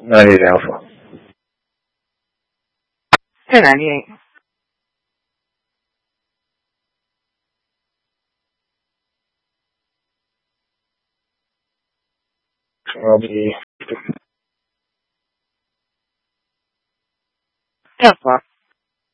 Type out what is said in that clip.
那你这样说， 太难听。这样说。